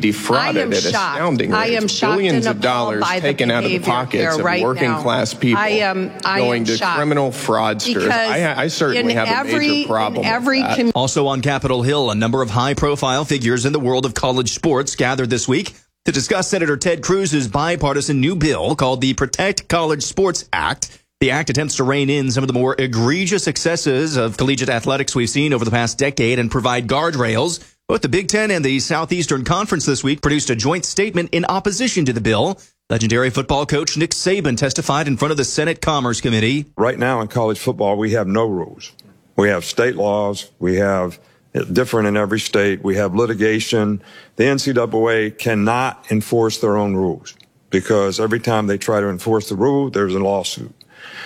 defrauded at astounding rates. I am shocked. Billions of dollars taken out of the pockets of working-class people, going to criminal fraudsters. I certainly have a major problem with that. Also on Capitol Hill, a number of high-profile figures in the world of college sports gathered this week to discuss Senator Ted Cruz's bipartisan new bill called the Protect College Sports Act. The act attempts to rein in some of the more egregious excesses of collegiate athletics we've seen over the past decade and provide guardrails. Both the Big Ten and the Southeastern Conference this week produced a joint statement in opposition to the bill. Legendary football coach Nick Saban testified in front of the Senate Commerce Committee. Right now in college football, we have no rules. We have state laws. We have different in every state. We have litigation. The NCAA cannot enforce their own rules because every time they try to enforce the rule, there's a lawsuit.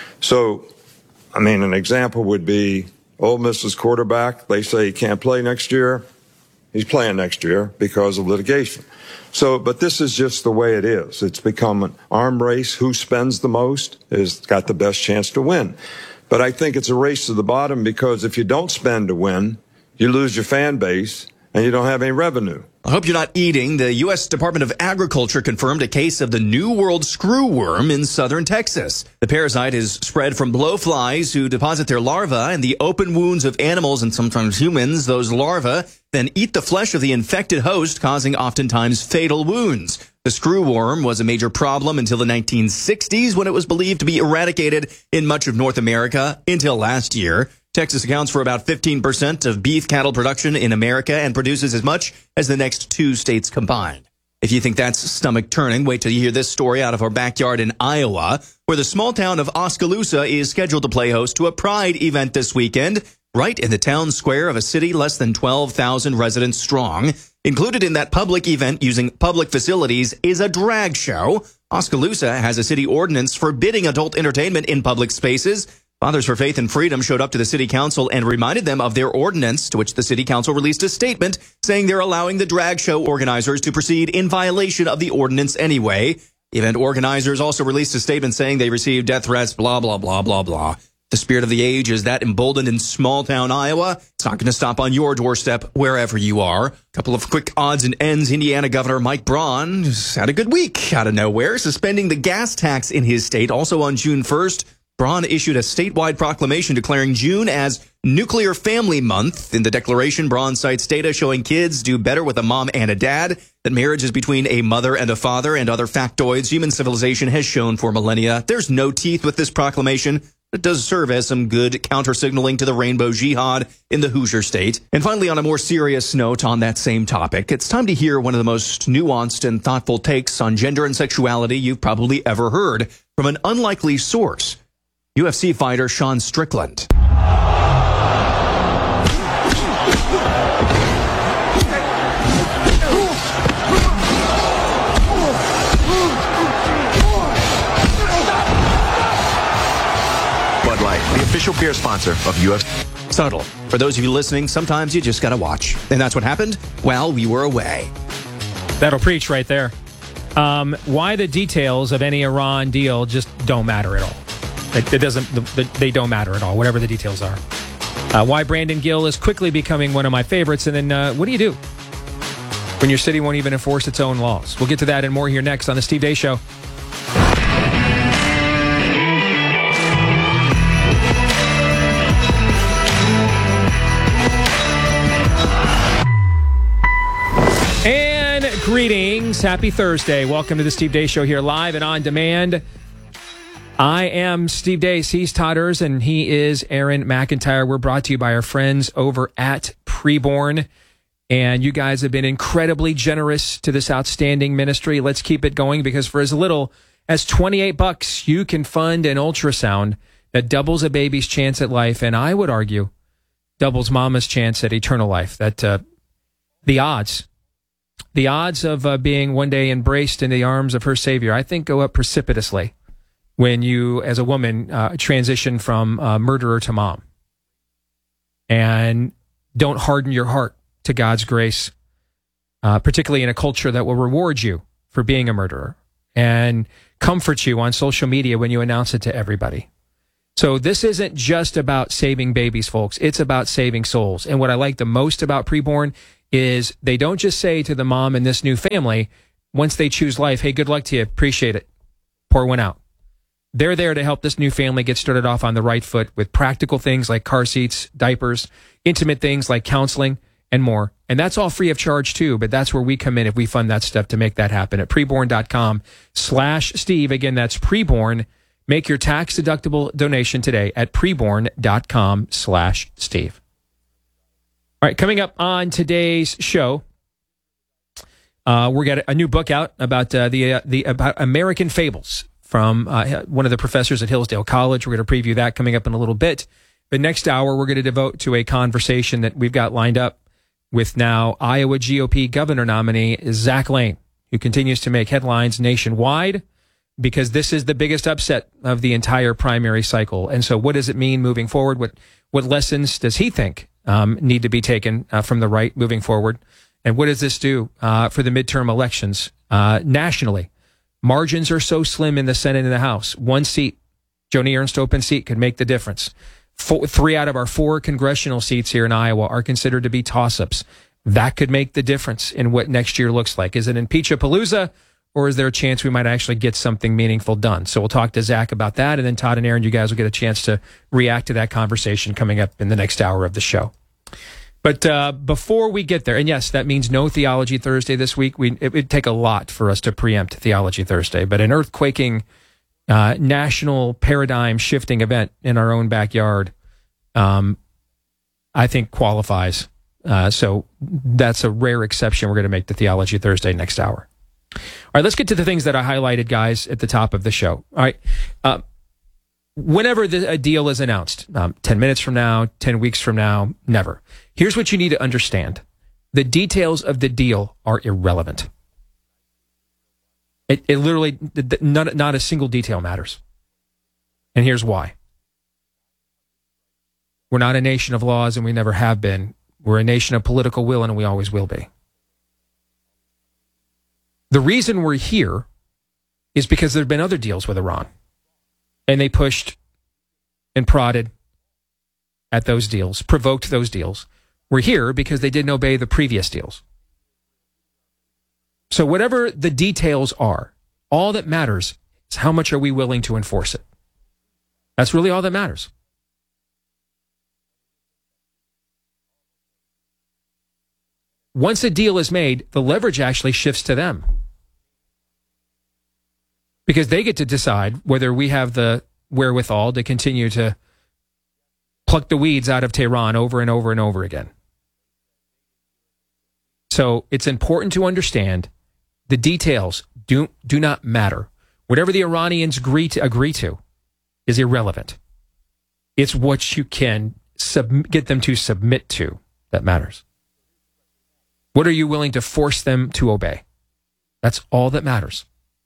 So, I mean, an example would be Ole Miss's quarterback. They say he can't play next year. He's playing next year because of litigation. So, but this is just the way it is. It's become an arm race. Who spends the most has got the best chance to win. But I think it's a race to the bottom because if you don't spend to win, you lose your fan base and you don't have any revenue. I hope you're not eating. The U.S. Department of Agriculture confirmed a case of the New World screwworm in southern Texas. The parasite is spread from blowflies who deposit their larvae in the open wounds of animals and sometimes humans. Those larvae then eat the flesh of the infected host, causing oftentimes fatal wounds. The screwworm was a major problem until the 1960s when it was believed to be eradicated in much of North America until last year. Texas accounts for about 15% of beef cattle production in America and produces as much as the next two states combined. If you think that's stomach-turning, wait till you hear this story out of our backyard in Iowa, where the small town of Oskaloosa is scheduled to play host to a pride event this weekend, right in the town square of a city less than 12,000 residents strong. Included in that public event using public facilities is a drag show. Oskaloosa has a city ordinance forbidding adult entertainment in public spaces. Fathers for Faith and Freedom showed up to the city council and reminded them of their ordinance, to which the city council released a statement saying they're allowing the drag show organizers to proceed in violation of the ordinance anyway. Event organizers also released a statement saying they received death threats, blah, blah, blah, blah, blah. The spirit of the age is that emboldened in small-town Iowa. It's not going to stop on your doorstep wherever you are. A couple of quick odds and ends. Indiana Governor Mike Braun had a good week out of nowhere, suspending the gas tax in his state. Also on June 1st, Braun issued a statewide proclamation declaring June as Nuclear Family Month. In the declaration, Braun cites data showing kids do better with a mom and a dad, that marriage is between a mother and a father, and other factoids human civilization has shown for millennia. There's no teeth with this proclamation. It does serve as some good counter-signaling to the rainbow jihad in the Hoosier State. And finally, on a more serious note on that same topic, it's time to hear one of the most nuanced and thoughtful takes on gender and sexuality you've probably ever heard from an unlikely source. UFC fighter Sean Strickland. Bud Light, the official beer sponsor of UFC. Subtle. For those of you listening, sometimes you just gotta watch. And that's what happened while we were away. That'll preach right there. Why the details of any Iran deal just don't matter at all. They don't matter at all, whatever the details are. Why Brandon Gill is quickly becoming one of my favorites. And then what do you do when your city won't even enforce its own laws? We'll get to that and more here next on The Steve Deace Show. And greetings. Happy Thursday. Welcome to The Steve Deace Show here live and on demand. I am Steve Deace. He's Todd Erz, and he is Aaron McIntyre. We're brought to you by our friends over at Preborn. And you guys have been incredibly generous to this outstanding ministry. Let's keep it going because for as little as $28, you can fund an ultrasound that doubles a baby's chance at life. And I would argue doubles mama's chance at eternal life. That the odds of being one day embraced in the arms of her Savior, I think, go up precipitously when you, as a woman, transition from murderer to mom. And don't harden your heart to God's grace, particularly in a culture that will reward you for being a murderer and comfort you on social media when you announce it to everybody. So this isn't just about saving babies, folks. It's about saving souls. And what I like the most about Preborn is they don't just say to the mom and this new family, once they choose life, hey, good luck to you, appreciate it, pour one out. They're there to help this new family get started off on the right foot with practical things like car seats, diapers, intimate things like counseling, and more. And that's all free of charge too, but that's where we come in if we fund that stuff to make that happen at preborn.com/Steve. Again, that's preborn. Make your tax-deductible donation today at preborn.com/Steve. All right, coming up on today's show, we're got a new book out about about American fables from one of the professors at Hillsdale College. We're going to preview that coming up in a little bit. But next hour, we're going to devote to a conversation that we've got lined up with now Iowa GOP governor nominee Zach Lane, who continues to make headlines nationwide because this is the biggest upset of the entire primary cycle. And so what does it mean moving forward? What lessons does he think need to be taken from the right moving forward? And what does this do for the midterm elections nationally? Margins are so slim in the Senate and the House. One seat, Joni Ernst open seat, could make the difference. 3 out of our 4 congressional seats here in Iowa are considered to be toss-ups. That could make the difference in what next year looks like. Is it impeach-a-palooza, or is there a chance we might actually get something meaningful done? So we'll talk to Zach about that, and then Todd and Aaron, you guys will get a chance to react to that conversation coming up in the next hour of the show. But before we get there, and yes, that means no Theology Thursday this week. It would take a lot for us to preempt Theology Thursday, but an earthquaking national paradigm-shifting event in our own backyard, I think qualifies. So that's a rare exception we're going to make to Theology Thursday next hour. All right, let's get to the things that I highlighted, guys, at the top of the show. All right. Whenever a deal is announced, 10 minutes from now, 10 weeks from now, never. Here's what you need to understand. The details of the deal are irrelevant. It literally, not a single detail matters. And here's why. We're not a nation of laws, and we never have been. We're a nation of political will, and we always will be. The reason we're here is because there have been other deals with Iran. And they pushed and prodded at those deals, provoked those deals. We're here because they didn't obey the previous deals. So whatever the details are, all that matters is how much are we willing to enforce it. That's really all that matters. Once a deal is made, the leverage actually shifts to them. Because they get to decide whether we have the wherewithal to continue to pluck the weeds out of Tehran over and over and over again. So it's important to understand the details do not matter. Whatever the Iranians agree to is irrelevant. It's what you can get them to submit to that matters. What are you willing to force them to obey? That's all that matters.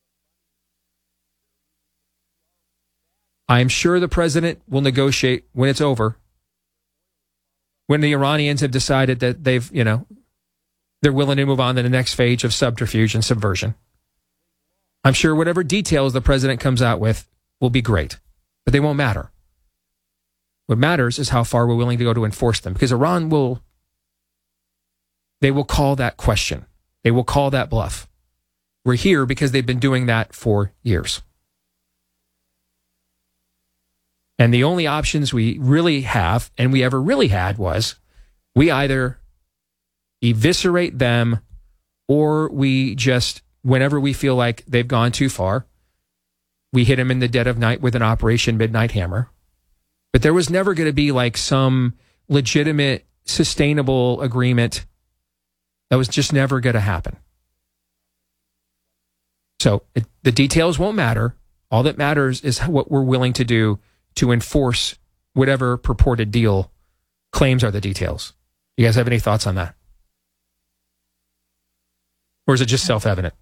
I am sure the president will negotiate when it's over. When the Iranians have decided that they're willing to move on to the next phase of subterfuge and subversion. I'm sure whatever details the president comes out with will be great, but they won't matter. What matters is how far we're willing to go to enforce them, because Iran will call that question. They will call that bluff. We're here because they've been doing that for years. And the only options we really have, and we ever really had, was we either eviscerate them or we just, whenever we feel like they've gone too far, we hit them in the dead of night with an Operation Midnight Hammer. But there was never going to be like some legitimate, sustainable agreement. That was just never going to happen. So the details won't matter. All that matters is what we're willing to do to enforce whatever purported deal claims are the details. You guys have any thoughts on that? Or is it just self-evident?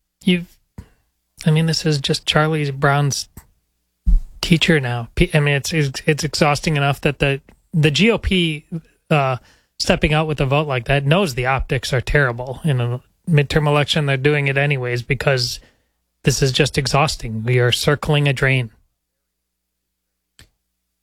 This is just Charlie Brown's teacher now. I mean, it's exhausting enough that the GOP stepping out with a vote like that knows the optics are terrible. In a midterm election, they're doing it anyways because this is just exhausting. We are circling a drain.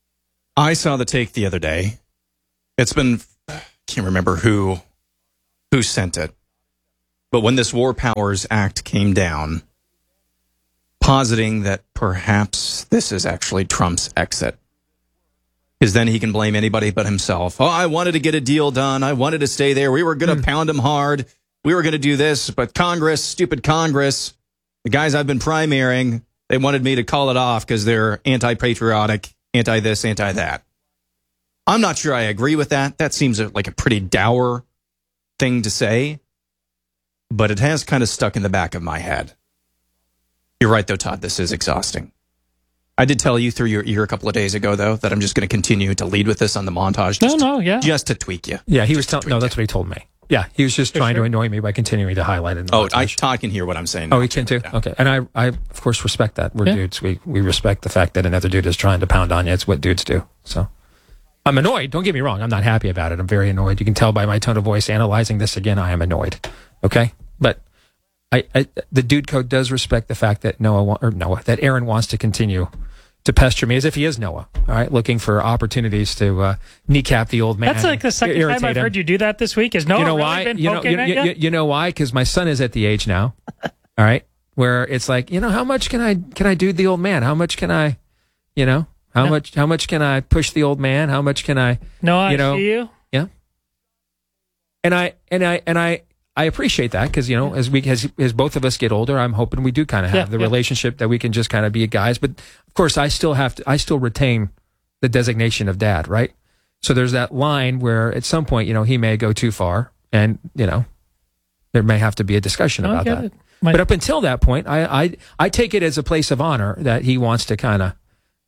I saw the take the other day. It's been, I can't remember who who sent it. But when this War Powers Act came down, positing that perhaps this is actually Trump's exit, because then he can blame anybody but himself. Oh, I wanted to get a deal done. I wanted to stay there. We were going to pound him hard. We were going to do this, but Congress, stupid Congress, the guys I've been primarying, they wanted me to call it off because they're anti-patriotic, anti-this, anti-that. I'm not sure I agree with that. That seems like a pretty dour thing to say, but it has kind of stuck in the back of my head. You're right, though, Todd. This is exhausting. I did tell you through your ear a couple of days ago, though, that I'm just going to continue to lead with this on the montage. Just to tweak you. Yeah, he was telling. No, that's what he told me. Yeah, he was just trying to annoy me by continuing to highlight it. Todd can hear what I'm saying. Oh, he can too? Yeah. Okay. And I, of course, respect that. We're dudes. We respect the fact that another dude is trying to pound on you. It's what dudes do. So I'm annoyed. Don't get me wrong. I'm not happy about it. I'm very annoyed. You can tell by my tone of voice analyzing this again, I am annoyed. Okay? But the dude code does respect the fact that that Aaron wants to continue to pester me as if he is Noah, all right, looking for opportunities to kneecap the old man. That's like the second time I've heard you do that this week. Is Noah really been poking at you? You know why? Because my son is at the age now, all right, where it's like, how much can I do the old man? How much can I, how much can I push the old man? How much can I? No, I see you. Yeah. And I appreciate that because, as both of us get older, I'm hoping we do kind of have the relationship that we can just kind of be guys. But of course, I still retain the designation of dad, right? So there's that line where at some point, he may go too far and, there may have to be a discussion about that. But up until that point, I take it as a place of honor that he wants to kind of,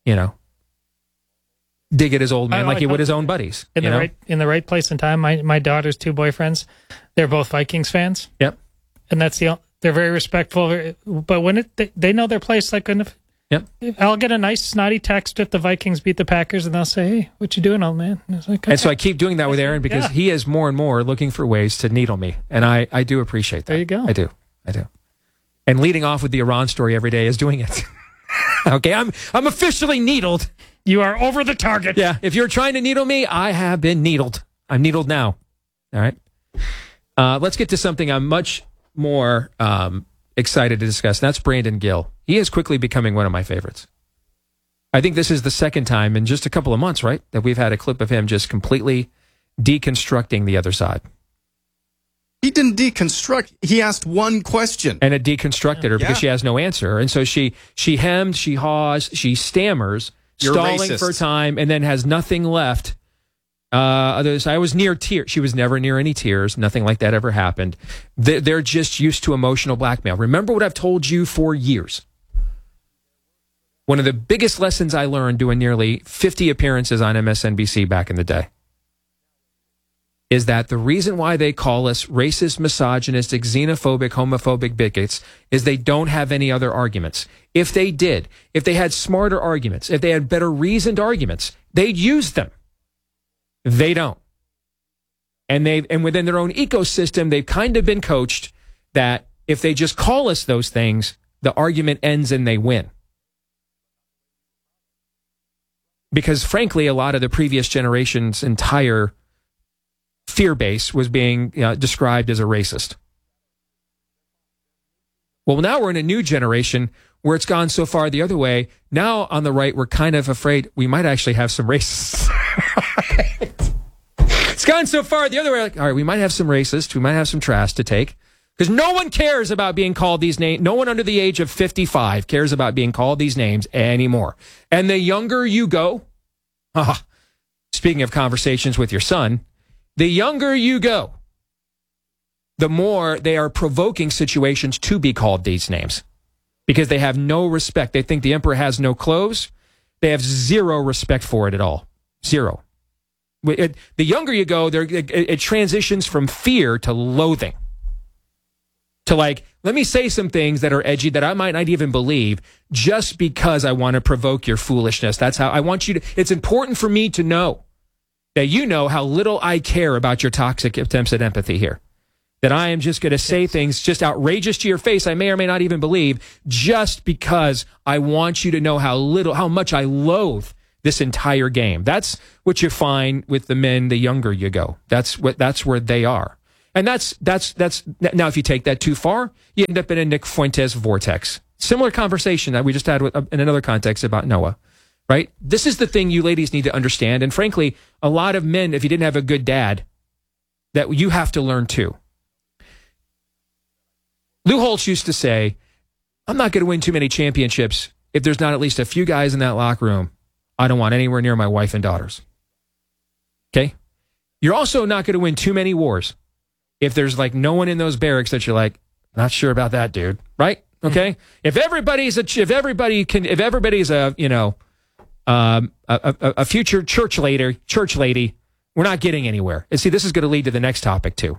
dig at his old man like he would his own buddies. In the right place and time. My daughter's two boyfriends, they're both Vikings fans. Yep. And they're very respectful. But when they know their place, like I'll get a nice snotty text if the Vikings beat the Packers, and they'll say, "Hey, what you doing, old man?" And, and so I keep doing that with Aaron because he is more and more looking for ways to needle me, and I do appreciate that. There you go. I do. And leading off with the Iran story every day is doing it. Okay, I'm officially needled. You are over the target. Yeah, if you're trying to needle me, I have been needled. I'm needled now. All right. Let's get to something I'm much more excited to discuss. And that's Brandon Gill. He is quickly becoming one of my favorites. I think this is the second time in just a couple of months, right, that we've had a clip of him just completely deconstructing the other side. He didn't deconstruct. He asked one question. And it deconstructed her because she has no answer. And so she hems, she haws, she stammers, stalling for time, and then has nothing left. I was near tears. She was never near any tears. Nothing like that ever happened. They're just used to emotional blackmail. Remember what I've told you for years. One of the biggest lessons I learned doing nearly 50 appearances on MSNBC back in the day is that the reason why they call us racist, misogynistic, xenophobic, homophobic bigots is they don't have any other arguments. If they did, if they had smarter arguments, if they had better reasoned arguments, they'd use them. They don't. And within their own ecosystem, they've kind of been coached that if they just call us those things, the argument ends and they win. Because frankly, a lot of the previous generation's entire fear base was being described as a racist. Well, now we're in a new generation where it's gone so far the other way. Now on the right, we're kind of afraid we might actually have some racists. It's gone so far the other way. Like, all right, we might have some racists. We might have some trash to take. Because no one cares about being called these names. No one under the age of 55 cares about being called these names anymore. And the younger you go, speaking of conversations with your son, the younger you go, the more they are provoking situations to be called these names. Because they have no respect. They think the emperor has no clothes. They have zero respect for it at all. Zero. The younger you go, it transitions from fear to loathing. To like, let me say some things that are edgy that I might not even believe just because I want to provoke your foolishness. That's how I want you to. It's important for me to know that you know how little I care about your toxic attempts at empathy here. That I am just going to say things just outrageous to your face I may or may not even believe just because I want you to know how much I loathe this entire game. That's what you find with the men the younger you go. That's where they are. And that's now, if you take that too far, you end up in a Nick Fuentes vortex. Similar conversation that we just had in another context about Noah, right? This is the thing you ladies need to understand. And frankly, a lot of men, if you didn't have a good dad, that you have to learn too. Lou Holtz used to say, I'm not going to win too many championships if there's not at least a few guys in that locker room I don't want anywhere near my wife and daughters. Okay? You're also not going to win too many wars if there's like no one in those barracks that you're like, not sure about that, dude. Right? Okay? If everybody's a future church lady, we're not getting anywhere. And see, this is going to lead to the next topic too.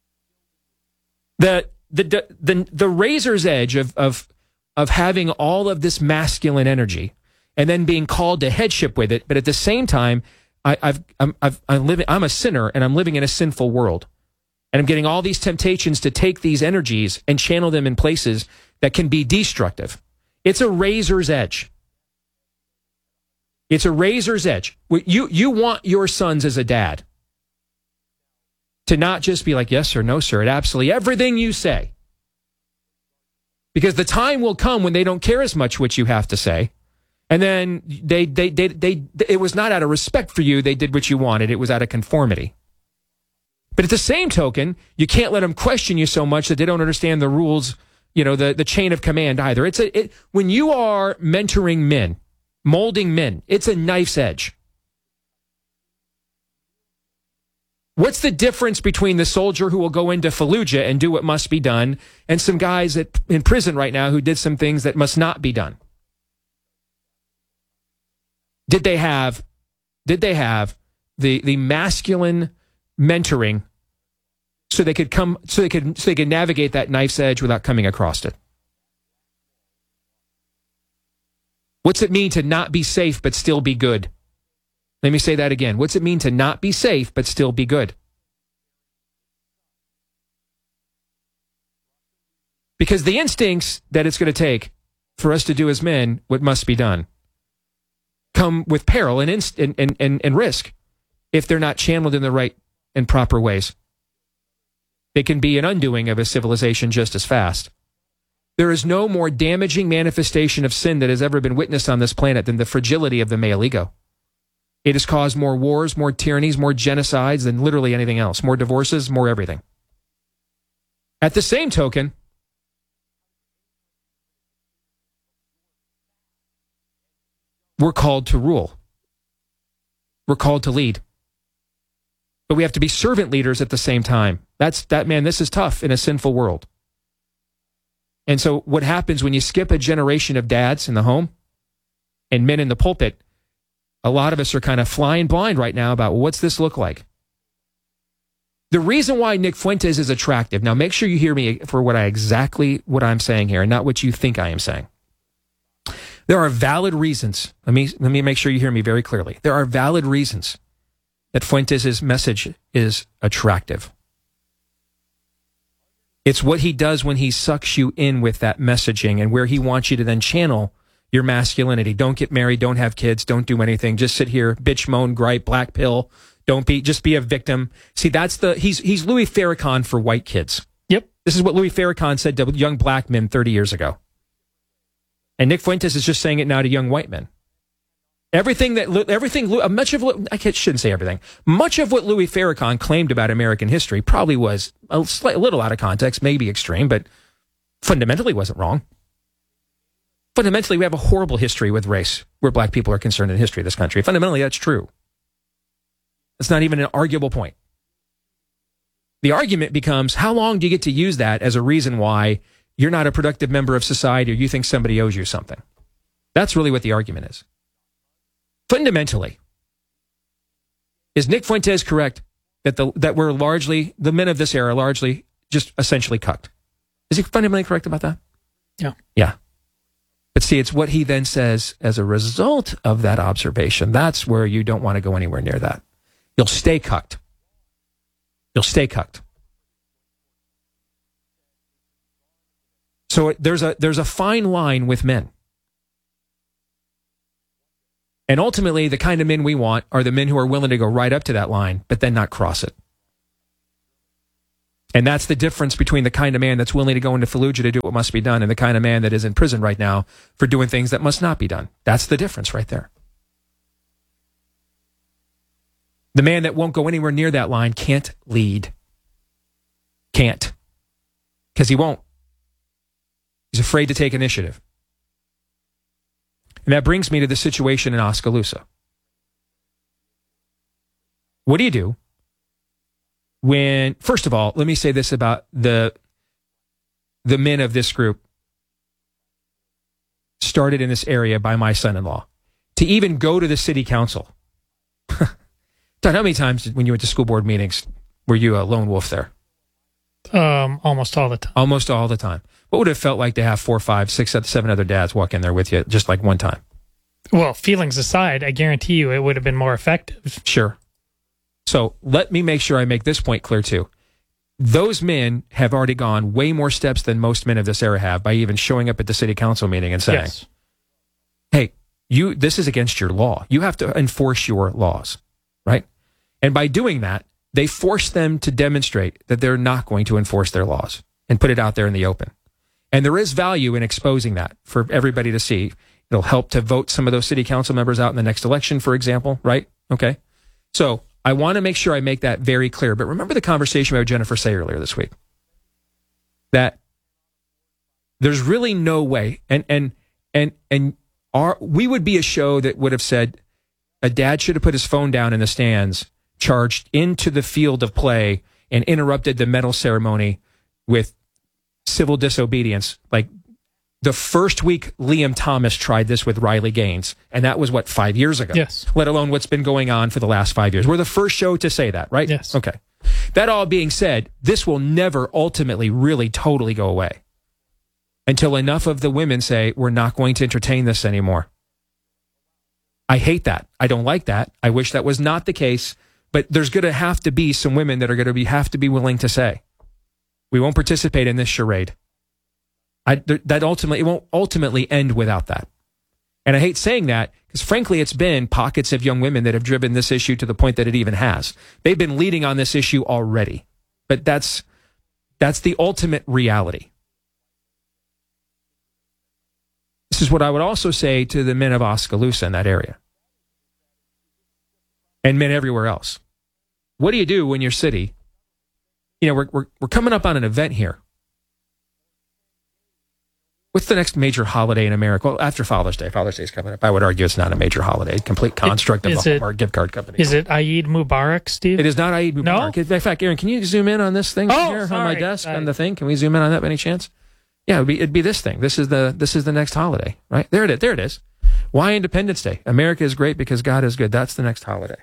The razor's edge of having all of this masculine energy and then being called to headship with it, but at the same time, I'm a sinner and I'm living in a sinful world. And I'm getting all these temptations to take these energies and channel them in places that can be destructive. It's a razor's edge. It's a razor's edge. You want your sons as a dad to not just be like, yes, sir, no, sir, at absolutely everything you say. Because the time will come when they don't care as much what you have to say. And then it was not out of respect for you. They did what you wanted. It was out of conformity. But at the same token, you can't let them question you so much that they don't understand the rules, the chain of command either. When you are mentoring men, molding men, it's a knife's edge. What's the difference between the soldier who will go into Fallujah and do what must be done and some guys in prison right now who did some things that must not be done? Did they have the masculine mentoring so they could navigate that knife's edge without coming across it? What's it mean to not be safe but still be good? Let me say that again. What's it mean to not be safe but still be good? Because the instincts that it's going to take for us to do as men what must be done come with peril and risk if they're not channeled in the right and proper ways. They can be an undoing of a civilization just as fast. There is no more damaging manifestation of sin that has ever been witnessed on this planet than the fragility of the male ego. It has caused more wars, more tyrannies, more genocides than literally anything else. More divorces, more everything. At the same token, we're called to rule. We're called to lead. But we have to be servant leaders at the same time. This is tough in a sinful world. And so what happens when you skip a generation of dads in the home and men in the pulpit, a lot of us are kind of flying blind right now about what's this look like. The reason why Nick Fuentes is attractive, now make sure you hear me for what I'm saying here and not what you think I am saying. There are valid reasons. Let me make sure you hear me very clearly. There are valid reasons that Fuentes' message is attractive. It's what he does when he sucks you in with that messaging and where he wants you to then channel your masculinity. Don't get married, don't have kids, don't do anything. Just sit here, bitch, moan, gripe, black pill. Just be a victim. See, he's Louis Farrakhan for white kids. Yep. This is what Louis Farrakhan said to young black men 30 years ago. And Nick Fuentes is just saying it now to young white men. Much of what Louis Farrakhan claimed about American history probably was a little out of context, maybe extreme, but fundamentally wasn't wrong. Fundamentally, we have a horrible history with race where black people are concerned in the history of this country. Fundamentally, that's true. It's not even an arguable point. The argument becomes, how long do you get to use that as a reason why you're not a productive member of society or you think somebody owes you something? That's really what the argument is. Fundamentally, is Nick Fuentes correct that we're largely, the men of this era, largely just essentially cucked? Is he fundamentally correct about that? Yeah. Yeah. But see, it's what he then says as a result of that observation. That's where you don't want to go anywhere near that. You'll stay cucked. You'll stay cucked. So there's a fine line with men. And ultimately, the kind of men we want are the men who are willing to go right up to that line, but then not cross it. And that's the difference between the kind of man that's willing to go into Fallujah to do what must be done and the kind of man that is in prison right now for doing things that must not be done. That's the difference right there. The man that won't go anywhere near that line can't lead. Can't. Because he won't. He's afraid to take initiative. And that brings me to the situation in Oskaloosa. What do you do when, first of all, let me say this about the men of this group started in this area by my son-in-law. To even go to the city council. Don, how many times when you went to school board meetings were you a lone wolf there? Almost all the time. Almost all the time. What would it have felt like to have 4, 5, 6, 7 other dads walk in there with you just like one time? Well, feelings aside, I guarantee you it would have been more effective. Sure. So let me make sure I make this point clear too. Those men have already gone way more steps than most men of this era have by even showing up at the city council meeting and saying, yes, hey, this is against your law. You have to enforce your laws, right? And by doing that, they force them to demonstrate that they're not going to enforce their laws and put it out there in the open. And there is value in exposing that for everybody to see. It'll help to vote some of those city council members out in the next election, for example, right? Okay. So I want to make sure I make that very clear. But remember the conversation with Jennifer Say earlier this week, that there's really no way. We would be a show that would have said a dad should have put his phone down in the stands, charged into the field of play, and interrupted the medal ceremony with civil disobedience. Like the first week Liam Thomas tried this with Riley Gaines, and that was, 5 years ago? Yes. Let alone what's been going on for the last 5 years. We're the first show to say that, right? Yes. Okay. That all being said, this will never ultimately really totally go away until enough of the women say, we're not going to entertain this anymore. I hate that. I don't like that. I wish that was not the case. But there's going to have to be some women that are going to have to be willing to say, we won't participate in this charade. It won't ultimately end without that. And I hate saying that because, frankly, it's been pockets of young women that have driven this issue to the point that it even has. They've been leading on this issue already. But that's the ultimate reality. This is what I would also say to the men of Oskaloosa in that area. And men everywhere else. What do you do when your city, we're coming up on an event here. What's the next major holiday in America? Well, after Father's Day. Father's Day is coming up. I would argue it's not a major holiday. Complete construct of the Hallmark gift card company. Is it Eid Mubarak, Steve? It is not Eid Mubarak. No? In fact, Aaron, can you zoom in on this thing here on my desk on the thing? Can we zoom in on that by any chance? Yeah, it'd be this thing. This is the next holiday, right? There it is. Why Independence Day? America is great because God is good. That's the next holiday.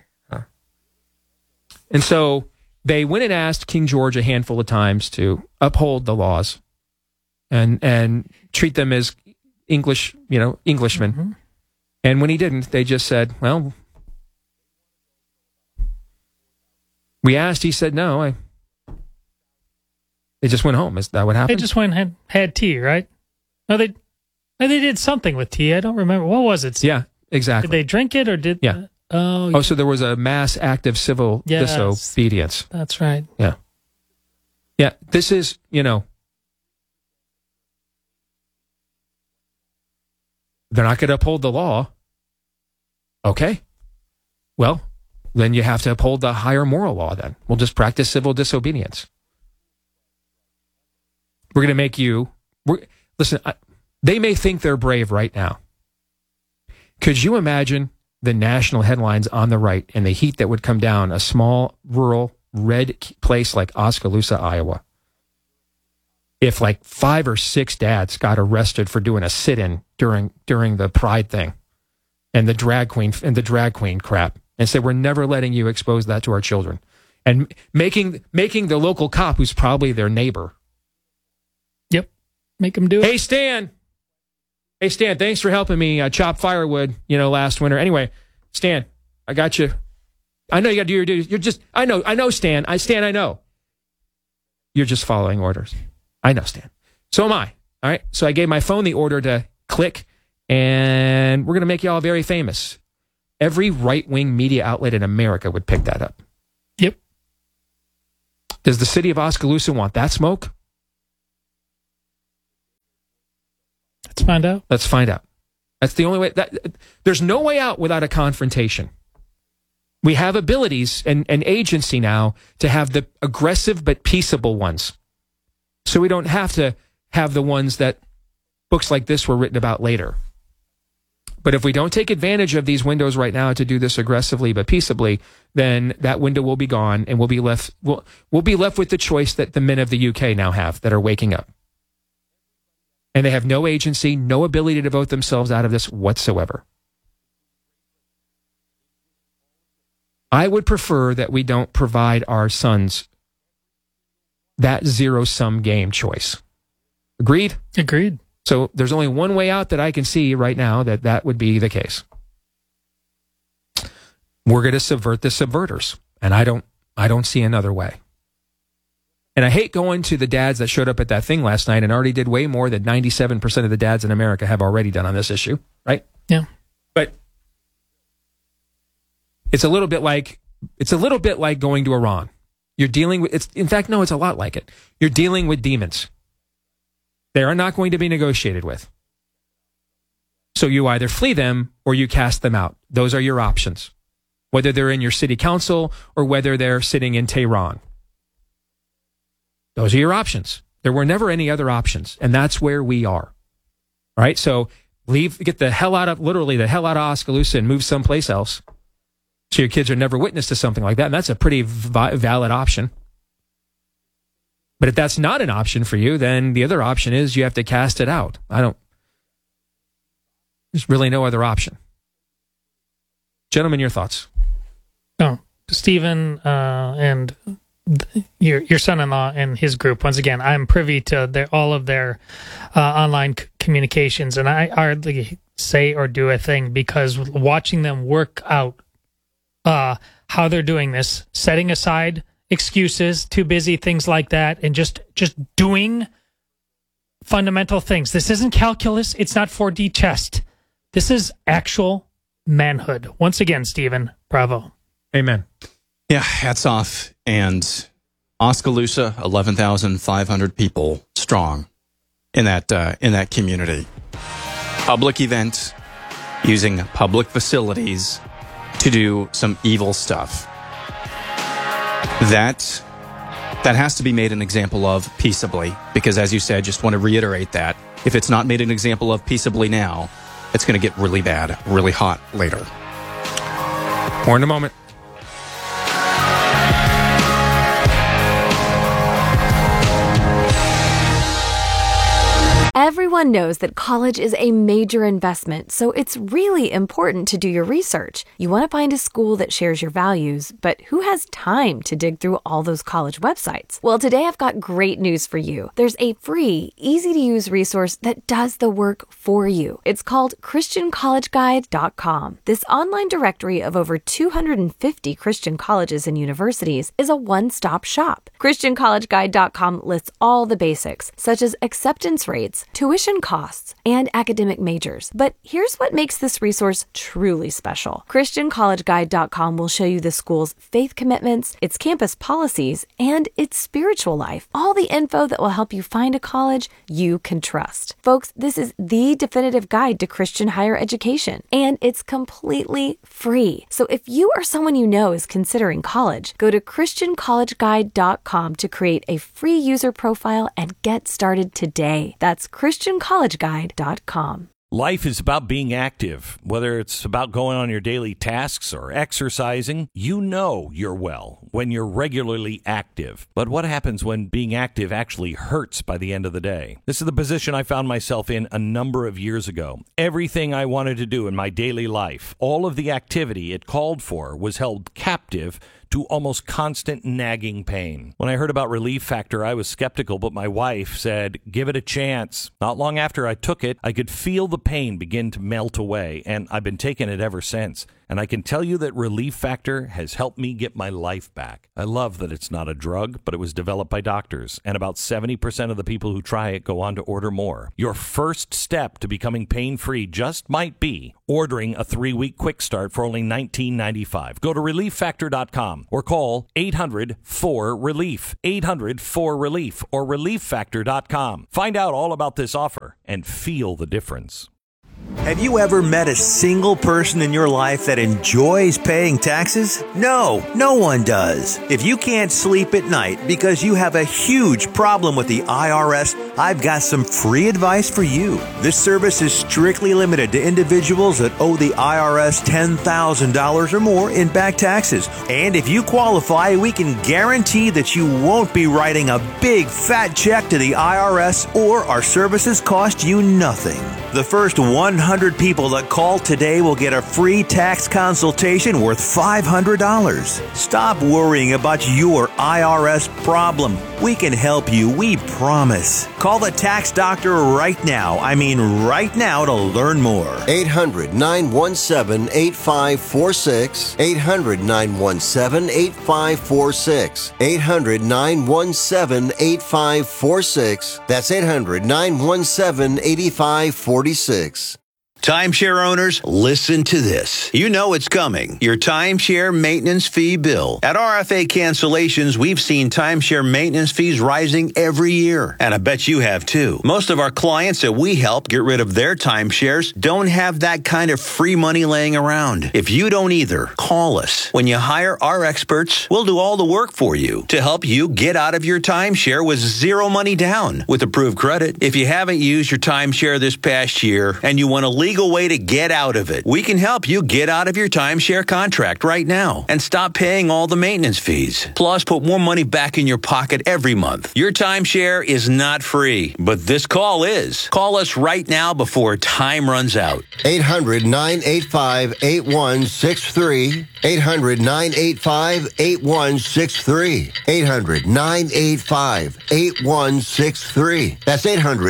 And so they went and asked King George a handful of times to uphold the laws and treat them as Englishmen. Mm-hmm. And when he didn't, they just said, well, we asked, he said no. They just went home. Is that what happened? They just went and had tea, right? No, they did something with tea. I don't remember. What was it? Yeah, exactly. Did they drink it or did... Yeah. Oh, so there was a mass act of civil disobedience. That's right. Yeah. Yeah, this is, they're not going to uphold the law. Okay. Well, then you have to uphold the higher moral law then. We'll just practice civil disobedience. We're going to make you... Listen, they may think they're brave right now. Could you imagine the national headlines on the right and the heat that would come down a small, rural, red place like Oskaloosa, Iowa, if 5 or 6 dads got arrested for doing a sit-in during the Pride thing and the drag queen crap, and said, we're never letting you expose that to our children, and making the local cop, who's probably their neighbor, make them do it. Hey, Stan, thanks for helping me chop firewood, last winter. Anyway, Stan, I got you. I know you got to do your duty. I know, Stan. I know. You're just following orders. I know, Stan. So am I. All right. So I gave my phone the order to click, and we're going to make you all very famous. Every right-wing media outlet in America would pick that up. Yep. Does the city of Oskaloosa want that smoke? Let's find out. Let's find out. That's the only way. There's no way out without a confrontation. We have abilities and agency now to have the aggressive but peaceable ones. So we don't have to have the ones that books like this were written about later. But if we don't take advantage of these windows right now to do this aggressively but peaceably, then that window will be gone, and we'll be left with the choice that the men of the UK now have that are waking up. And they have no agency, no ability to vote themselves out of this whatsoever. I would prefer that we don't provide our sons that zero-sum game choice. Agreed? Agreed. So there's only one way out that I can see right now that would be the case. We're going to subvert the subverters, and I don't see another way. And I hate going to the dads that showed up at that thing last night and already did way more than 97% of the dads in America have already done on this issue, right? Yeah. But it's a little bit like going to Iran. You're dealing with it's a lot like it. You're dealing with demons. They are not going to be negotiated with. So you either flee them or you cast them out. Those are your options. Whether they're in your city council or whether they're sitting in Tehran. Those are your options. There were never any other options, and that's where we are. All right, so get the hell out of Oskaloosa and move someplace else, so your kids are never witness to something like that, and that's a pretty valid option. But if that's not an option for you, then the other option is you have to cast it out. There's really no other option. Gentlemen, your thoughts? Oh, Stephen and your son-in-law and his group, once again, I'm privy to all of their online communications, and I hardly say or do a thing because watching them work out how they're doing this, setting aside excuses, too busy, things like that, and just doing fundamental things. This isn't calculus. It's not 4D chess. This is actual manhood. Once again, Stephen, bravo. Amen. Yeah, hats off. And Oskaloosa, 11,500 people strong in that community. Public event, using public facilities to do some evil stuff. That has to be made an example of peaceably, because as you said, just want to reiterate that if it's not made an example of peaceably now, it's going to get really bad, really hot later. More in a moment. Everyone knows that college is a major investment, so it's really important to do your research. You want to find a school that shares your values, but who has time to dig through all those college websites? Well, today I've got great news for you. There's a free, easy-to-use resource that does the work for you. It's called ChristianCollegeGuide.com. This online directory of over 250 Christian colleges and universities is a one-stop shop. ChristianCollegeGuide.com lists all the basics, such as acceptance rates, tuition costs, and academic majors. But here's what makes this resource truly special. ChristianCollegeGuide.com will show you the school's faith commitments, its campus policies, and its spiritual life. All the info that will help you find a college you can trust. Folks, this is the definitive guide to Christian higher education, and it's completely free. So if you or someone you know is considering college, go to ChristianCollegeGuide.com to create a free user profile and get started today. That's ChristianCollegeGuide.com. Life is about being active. Whether it's about going on your daily tasks or exercising, you know you're well when you're regularly active. But what happens when being active actually hurts by the end of the day? This is the position I found myself in a number of years ago. Everything I wanted to do in my daily life, all of the activity it called for, was held captive to almost constant nagging pain. When I heard about Relief Factor, I was skeptical, but my wife said, give it a chance. Not long after I took it, I could feel the pain begin to melt away, and I've been taking it ever since. and I can tell you that Relief Factor has helped me get my life back. I love that it's not a drug, but it was developed by doctors, and about 70% of the people who try it go on to order more. Your first step to becoming pain-free just might be ordering a 3-week quick start for only $19.95. Go to ReliefFactor.com or call 800-4RELIEF, 800-4RELIEF, or ReliefFactor.com. Find out all about this offer and feel the difference. Have you ever met a single person in your life that enjoys paying taxes? No, no one does. If you can't sleep at night because you have a huge problem with the IRS, I've got some free advice for you. This service is strictly limited to individuals that owe the IRS $10,000 or more in back taxes. And if you qualify, we can guarantee that you won't be writing a big fat check to the IRS, or our services cost you nothing. The first 100 people that call today will get a free tax consultation worth $500. Stop worrying about your IRS problem. We can help you, we promise. Call the tax doctor right now. I mean right now, to learn more. 800-917-8546. 800-917-8546. 800-917-8546. That's 800-917-8546. Timeshare owners, listen to this. You know it's coming. Your timeshare maintenance fee bill. At RFA Cancellations, we've seen timeshare maintenance fees rising every year. And I bet you have too. Most of our clients that we help get rid of their timeshares don't have that kind of free money laying around. If you don't either, call us. When you hire our experts, we'll do all the work for you to help you get out of your timeshare with zero money down with approved credit. If you haven't used your timeshare this past year and you want to legal way to get out of it, we can help you get out of your timeshare contract right now and stop paying all the maintenance fees. Plus, put more money back in your pocket every month. Your timeshare is not free, but this call is. Call us right now before time runs out. 800-985-8163. 800-985-8163. 800-985-8163. That's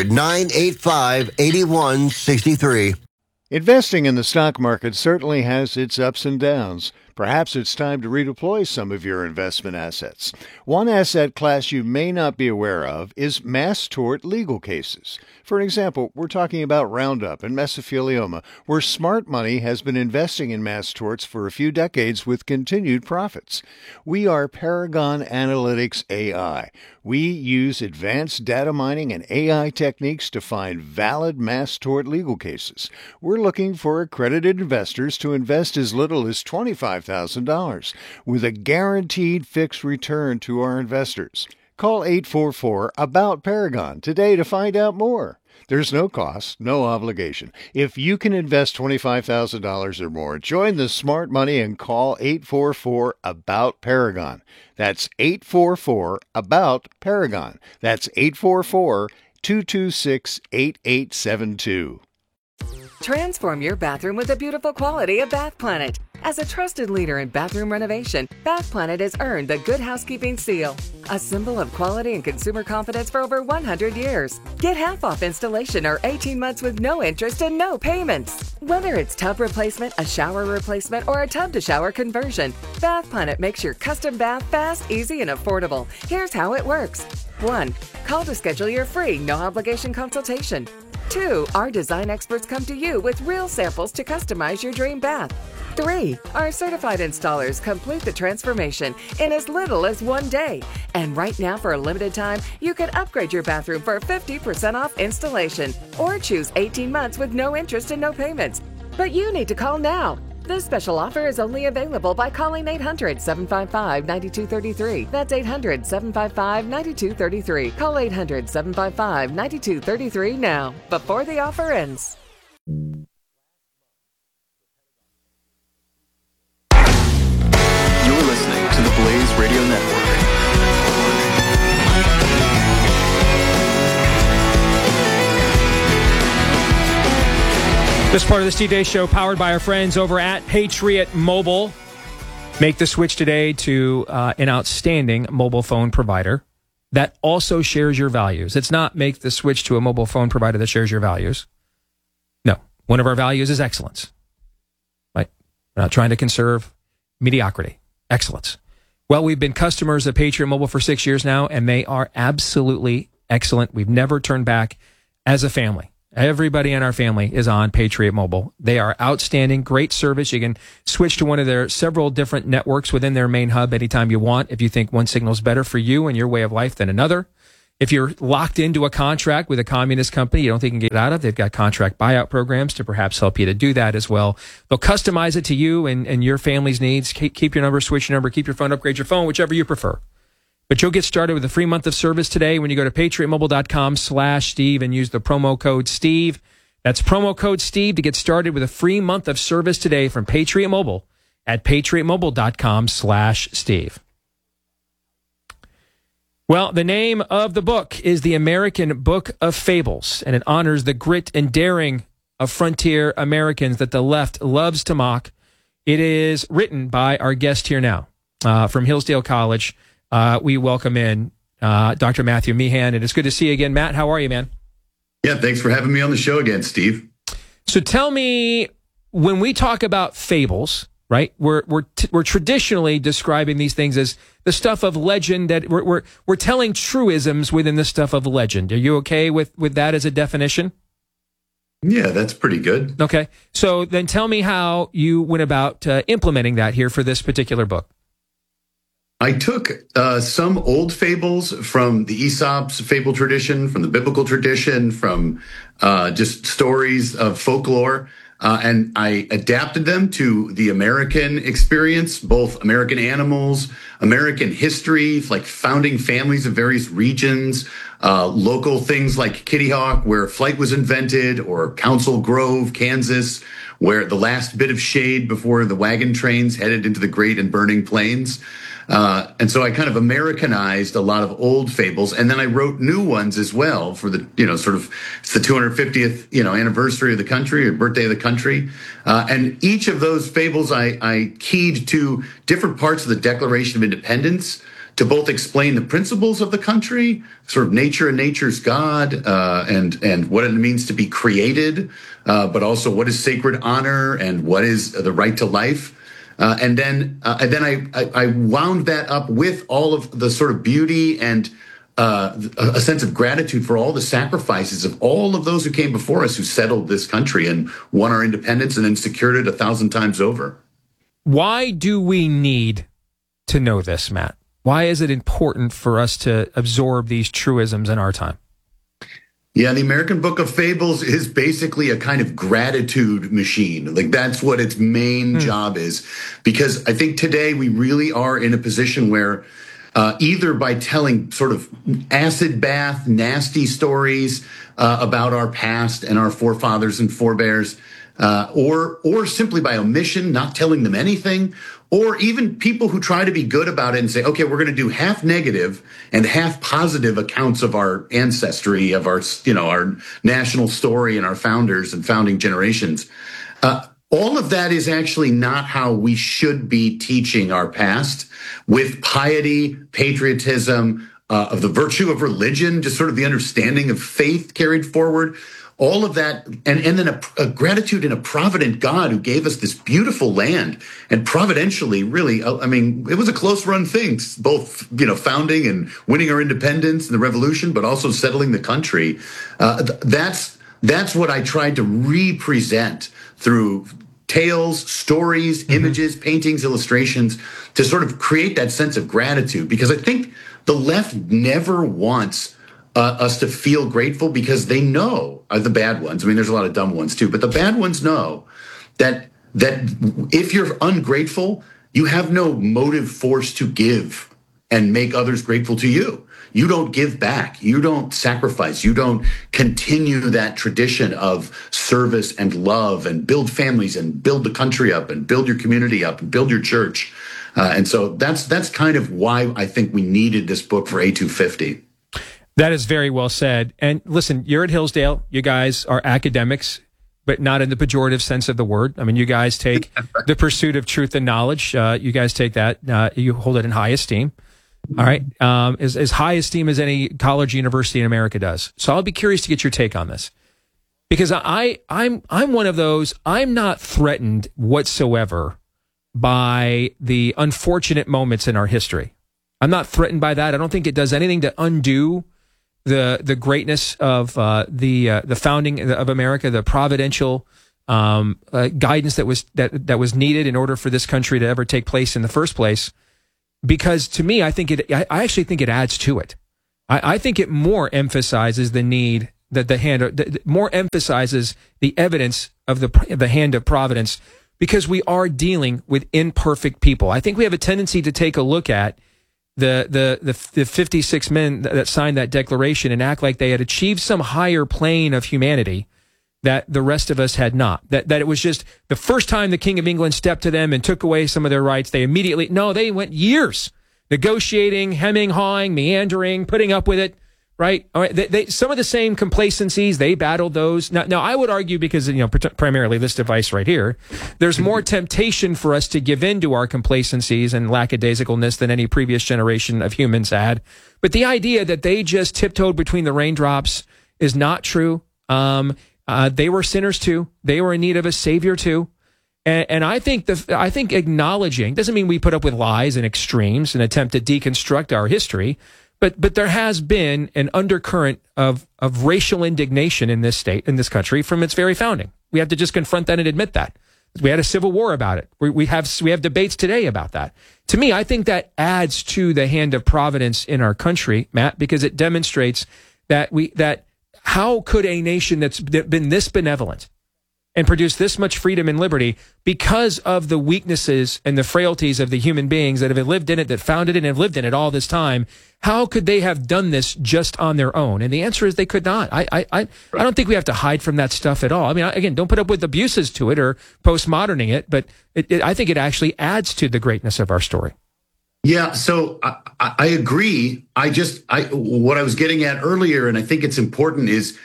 800-985-8163. Investing in the stock market certainly has its ups and downs. Perhaps it's time to redeploy some of your investment assets. One asset class you may not be aware of is mass tort legal cases. For example, we're talking about Roundup and mesothelioma, where smart money has been investing in mass torts for a few decades with continued profits. We are Paragon Analytics AI. We use advanced data mining and AI techniques to find valid mass tort legal cases. We're looking for accredited investors to invest as little as $25,000 with a guaranteed fixed return to our investors. Call 844-ABOUT-PARAGON today to find out more. There's no cost, no obligation. If you can invest $25,000 or more, join the smart money and call 844-ABOUT-PARAGON. That's 844-ABOUT-PARAGON. That's 844-226-8872. Transform your bathroom with the beautiful quality of Bath Planet. As a trusted leader in bathroom renovation, Bath Planet has earned the Good Housekeeping seal, a symbol of quality and consumer confidence for over 100 years. Get half off installation or 18 months with no interest and no payments. Whether it's tub replacement, a shower replacement, or a tub-to-shower conversion, Bath Planet makes your custom bath fast, easy, and affordable. Here's how it works. 1. Call to schedule your free, no-obligation consultation. 2. Our design experts come to you with real samples to customize your dream bath. 3. Our certified installers complete the transformation in as little as 1 day. And right now, for a limited time, you can upgrade your bathroom for 50% off installation or choose 18 months with no interest and no payments. But you need to call now. This special offer is only available by calling 800-755-9233. That's 800-755-9233. Call 800-755-9233 now, before the offer ends. You're listening to the Blaze Radio Network. This part of the Steve Deace Show powered by our friends over at Patriot Mobile. Make the switch today to an outstanding mobile phone provider that also shares your values. It's not make the switch to a mobile phone provider that shares your values. No, one of our values is excellence. Right? We're not trying to conserve mediocrity. Excellence. Well, we've been customers of Patriot Mobile for 6 years now, and they are absolutely excellent. We've never turned back as a family. Everybody in our family is on Patriot Mobile. They are outstanding, great service. You can switch to one of their several different networks within their main hub anytime you want if you think one signal is better for you and your way of life than another. If you're locked into a contract with a communist company you don't think you can get out of, they've got contract buyout programs to perhaps help you to do that as well. They'll customize it to you and your family's needs. Keep your number, switch your number, keep your phone, upgrade your phone, whichever you prefer. But you'll get started with a free month of service today when you go to patriotmobile.com/Steve and use the promo code Steve. That's promo code Steve to get started with a free month of service today from Patriot Mobile at patriotmobile.com/Steve. Well, the name of the book is The American Book of Fables, and it honors the grit and daring of frontier Americans that the left loves to mock. It is written by our guest here now from Hillsdale College. We welcome in Dr. Matthew Meehan, and it's good to see you again. Matt, how are you, man? Yeah, thanks for having me on the show again, Steve. So tell me, when we talk about fables, right? We're traditionally describing these things as the stuff of legend, that we're telling truisms within the stuff of legend. Are you okay with that as a definition? Yeah, that's pretty good. Okay. So then tell me how you went about implementing that here for this particular book. I took some old fables from the Aesop's fable tradition, from the biblical tradition, from just stories of folklore, and I adapted them to the American experience, both American animals, American history, like founding families of various regions, local things like Kitty Hawk, where flight was invented, or Council Grove, Kansas, where the last bit of shade before the wagon trains headed into the great and burning plains. And so I kind of Americanized a lot of old fables, and then I wrote new ones as well for the, sort of, it's the 250th, anniversary of the country, or birthday of the country. And each of those fables I keyed to different parts of the Declaration of Independence to both explain the principles of the country, sort of nature and nature's God, and what it means to be created, but also what is sacred honor and what is the right to life. And then I wound that up with all of the sort of beauty and a sense of gratitude for all the sacrifices of all of those who came before us, who settled this country and won our independence and then secured it 1,000 times over. Why do we need to know this, Matt? Why is it important for us to absorb these truisms in our time? Yeah, the American Book of Fables is basically a kind of gratitude machine. Like, that's what its main job is. Because I think today we really are in a position where either by telling sort of acid bath, nasty stories about our past and our forefathers and forebears, or simply by omission, not telling them anything, or even people who try to be good about it and say, okay, we're going to do half negative and half positive accounts of our ancestry, of our, our national story and our founders and founding generations. All of that is actually not how we should be teaching our past, with piety, patriotism, of the virtue of religion, just sort of the understanding of faith carried forward. All of that, and then a gratitude and a provident God who gave us this beautiful land, and providentially, really, I mean, it was a close run thing, both, founding and winning our independence and the revolution, but also settling the country. That's what I tried to represent through tales, stories, images, paintings, illustrations, to sort of create that sense of gratitude. Because I think the left never wants us to feel grateful, because they know, the bad ones, I mean, there's a lot of dumb ones too, but the bad ones know that if you're ungrateful, you have no motive force to give and make others grateful to you. You don't give back. You don't sacrifice. You don't continue that tradition of service and love and build families and build the country up and build your community up and build your church. And so that's kind of why I think we needed this book for A250. That is very well said. And listen, you're at Hillsdale. You guys are academics, but not in the pejorative sense of the word. I mean, you guys take the pursuit of truth and knowledge. You guys take that. You hold it in high esteem. All right. As high esteem as any college university in America does. So I'll be curious to get your take on this, because I'm one of those, I'm not threatened whatsoever by the unfortunate moments in our history. I'm not threatened by that. I don't think it does anything to undo the greatness of the founding of America, the providential guidance that was needed in order for this country to ever take place in the first place. Because to me, I actually think it adds to it. I think it more emphasizes the need that more emphasizes the evidence of the hand of providence, because we are dealing with imperfect people. I think we have a tendency to take a look at the 56 men that signed that declaration and act like they had achieved some higher plane of humanity that the rest of us had not. That it was just the first time the King of England stepped to them and took away some of their rights, they went years negotiating, hemming, hawing, meandering, putting up with it, right? All right, some of the same complacencies, they battled those. Now I would argue, because, primarily this device right here, there's more temptation for us to give in to our complacencies and lackadaisicalness than any previous generation of humans had. But the idea that they just tiptoed between the raindrops is not true. They were sinners too. They were in need of a savior too. And I think acknowledging doesn't mean we put up with lies and extremes and attempt to deconstruct our history, but there has been an undercurrent of racial indignation in this country from its very founding. We have to just confront that and admit that. We had a civil war about it. We have debates today about that. To me, I think that adds to the hand of providence in our country, Matt, because it demonstrates that how could a nation that's been this benevolent and produced this much freedom and liberty, because of the weaknesses and the frailties of the human beings that have lived in it, that founded it and have lived in it all this time, how could they have done this just on their own? And the answer is they could not. I don't think we have to hide from that stuff at all. I mean, again, don't put up with abuses to it or postmoderning it, but I think it actually adds to the greatness of our story. Yeah, so I agree. What I was getting at earlier, and I think it's important, is,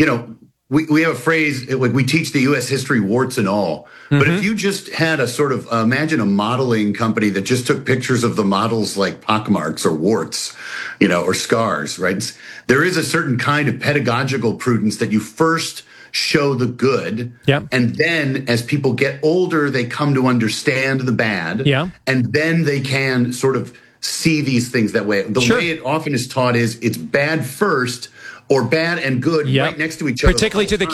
we have a phrase, like, we teach the U.S. history warts and all. Mm-hmm. But if you just had a sort of, imagine a modeling company that just took pictures of the models like pockmarks or warts, or scars, right? There is a certain kind of pedagogical prudence that you first show the good. Yep. And then as people get older, they come to understand the bad. Yeah. And then they can sort of see these things that way. The way it often is taught is it's bad first, or bad and good right next to each other. Particularly to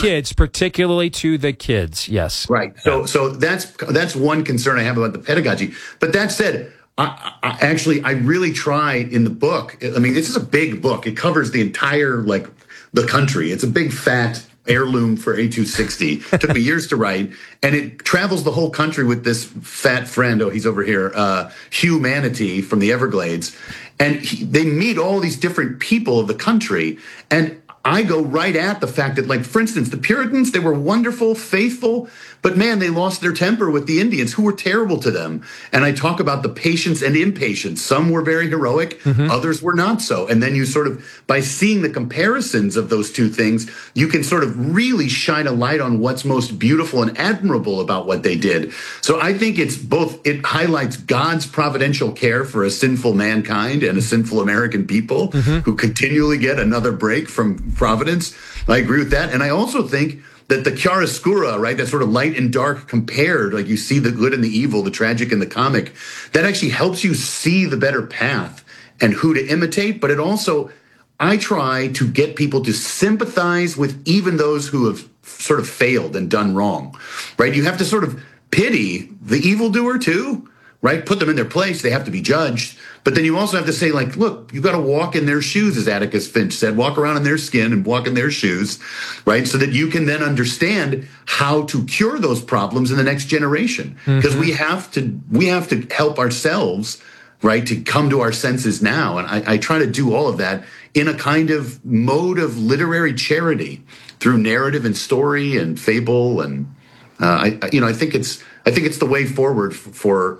the kids. Yes. Right. So that's one concern I have about the pedagogy. But that said, I really try in the book. I mean, this is a big book. It covers the entire, the country. It's a big fat heirloom for A260. It took me years to write, and it travels the whole country with this fat friend. Oh, he's over here, Hugh Manatee from the Everglades. And they meet all these different people of the country. And I go right at the fact that, for instance, the Puritans, they were wonderful, faithful, but man, they lost their temper with the Indians, who were terrible to them. And I talk about the patience and impatience. Some were very heroic, others were not so. And then you sort of, by seeing the comparisons of those two things, you can sort of really shine a light on what's most beautiful and admirable about what they did. So I think it highlights God's providential care for a sinful mankind and a sinful American people who continually get another break from providence. I agree with that. And I also think that the chiaroscuro, right, that sort of light and dark compared, like you see the good and the evil, the tragic and the comic, that actually helps you see the better path and who to imitate. But it also, I try to get people to sympathize with even those who have sort of failed and done wrong, right? You have to sort of pity the evildoer too, right? Put them in their place. They have to be judged. But then you also have to say, look, you've got to walk in their shoes, as Atticus Finch said, walk around in their skin and walk in their shoes, right? So that you can then understand how to cure those problems in the next generation. Because we have to help ourselves, right, to come to our senses now. And I try to do all of that in a kind of mode of literary charity through narrative and story and fable. And, I think it's the way forward for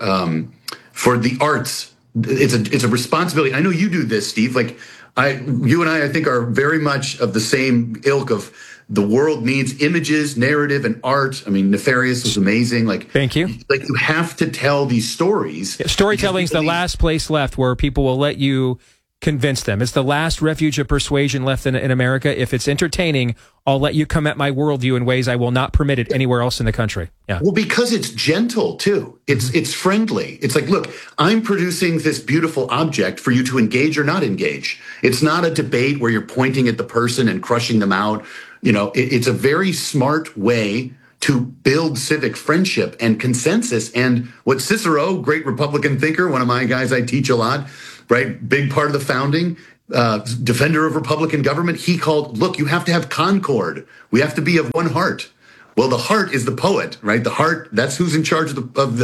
the arts. It's a responsibility. I know you do this, Steve. You and I think, are very much of the same ilk of the world needs images, narrative, and art. I mean, Nefarious was amazing. Thank you. You have to tell these stories. Yeah, storytelling's the last place left where people will let you convince them. It's the last refuge of persuasion left in America. If it's entertaining, I'll let you come at my worldview in ways I will not permit it anywhere else in the country. Yeah. Well, because it's gentle too. It's friendly. It's like, look, I'm producing this beautiful object for you to engage or not engage. It's not a debate where you're pointing at the person and crushing them out. You know, it's a very smart way to build civic friendship and consensus. And what Cicero, great Republican thinker, one of my guys I teach a lot, right? Big part of the founding, defender of Republican government. He called, look, you have to have concord. We have to be of one heart. Well, the heart is the poet, right? The heart, that's who's in charge of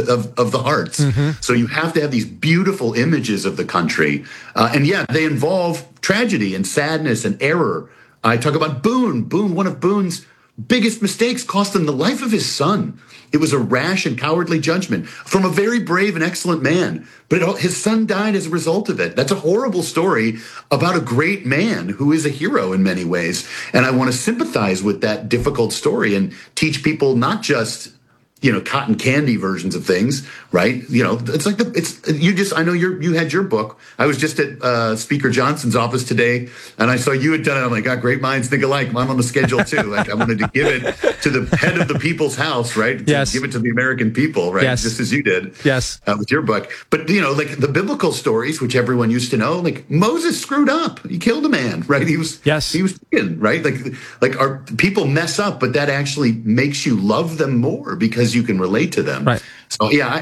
the hearts. Mm-hmm. So you have to have these beautiful images of the country. And yeah, they involve tragedy and sadness and error. I talk about Boone. Boone, one of Boone's biggest mistakes, cost him the life of his son. It was a rash and cowardly judgment from a very brave and excellent man. But his son died as a result of it. That's a horrible story about a great man who is a hero in many ways. And I want to sympathize with that difficult story and teach people not just, you know, cotton candy versions of things, right? You know, it's like I know you had your book. I was just at Speaker Johnson's office today, and I saw you had done it. I'm like, God, great minds think alike. I'm on the schedule too. Like, I wanted to give it to the head of the people's house, right? Yes. Give it to the American people, right? Yes. Just as you did. Yes. With your book. But, you know, like the biblical stories, which everyone used to know, like Moses screwed up. He killed a man, right? He was taken, right? Like our people mess up, but that actually makes you love them more because you can relate to them. Right. So yeah,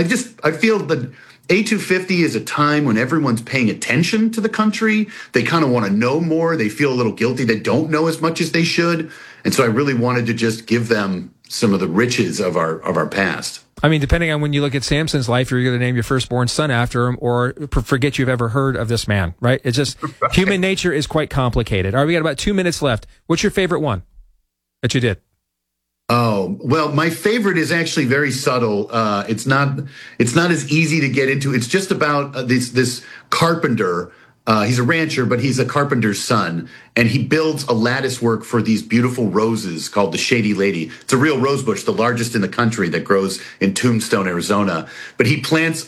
I feel that A250 is a time when everyone's paying attention to the country. They kind of want to know more. They feel a little guilty. They don't know as much as they should. And so I really wanted to just give them some of the riches of our past. I mean, depending on when you look at Samson's life, you're going to name your firstborn son after him or forget you've ever heard of this man, right? It's just right. Human nature is quite complicated. All right, we got about 2 minutes left. What's your favorite one that you did? Oh, well, my favorite is actually very subtle. It's not as easy to get into. It's just about this carpenter. He's a rancher, but he's a carpenter's son, and he builds a lattice work for these beautiful roses called the Shady Lady. It's a real rose bush, the largest in the country, that grows in Tombstone, Arizona. But he plants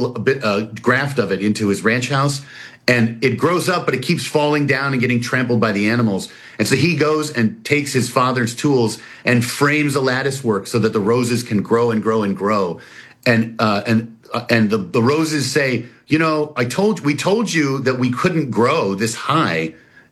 a graft of it into his ranch house, and it grows up, but it keeps falling down and getting trampled by the animals. And so he goes and takes his father's tools and frames a lattice work so that the roses can grow and grow and grow. And the roses say, you know, we told you that we couldn't grow this high,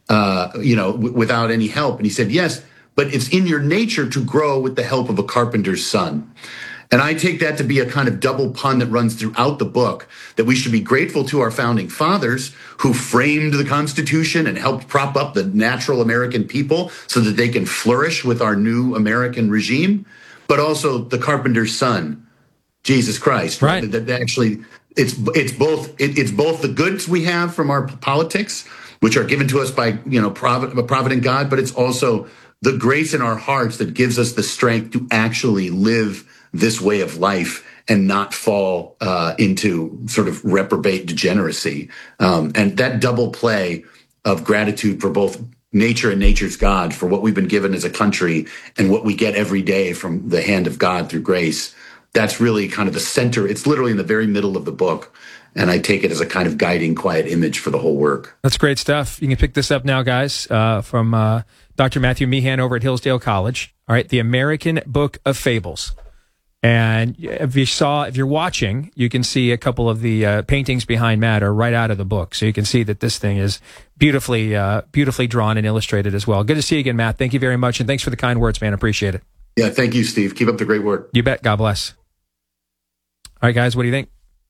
without any help. And he said, yes, but it's in your nature to grow with the help of a carpenter's son. And I take that to be a kind of double pun that runs throughout the book, that we should be grateful to our founding fathers who framed the Constitution and helped prop up the natural American people so that they can flourish with our new American regime, but also the carpenter's son, Jesus Christ. Right. That actually, it's both the goods we have from our politics, which are given to us by, you know, a provident God, but it's also the grace in our hearts that gives us the strength to actually live this way of life and not fall into sort of reprobate degeneracy. And that double play of gratitude for both nature and nature's God, for what we've been given as a country and what we get every day from the hand of God through grace, that's really kind of the center. It's literally in the very middle of the book. And I take it as a kind of guiding, quiet image for the whole work. That's great stuff. You can pick this up now, guys, from Dr. Matthew Meehan over at Hillsdale College. All right, The American Book of Fables. And if you're watching, you can see a couple of the paintings behind Matt are right out of the book. So you can see that this thing is beautifully drawn and illustrated as well. Good to see you again, Matt. Thank you very much. And thanks for the kind words, man. Appreciate it. Yeah, thank you, Steve. Keep up the great work. You bet. God bless. All right, guys, what do you think?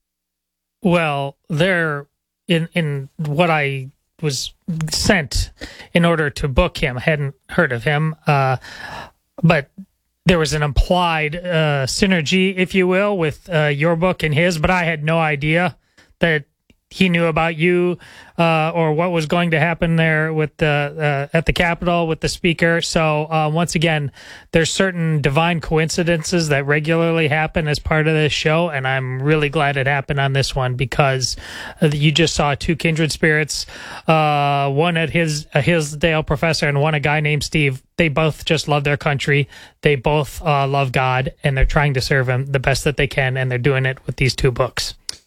Well, there, in what I was sent in order to book him, I hadn't heard of him, but there was an implied synergy, if you will, with your book and his, but I had no idea that he knew about you or what was going to happen there with at the Capitol with the speaker. So once again, there's certain divine coincidences that regularly happen as part of this show, and I'm really glad it happened on this one because you just saw two kindred spirits, one at a Hillsdale professor and one a guy named Steve. They both just love their country. They both love God, and they're trying to serve him the best that they can, and they're doing it with these two books.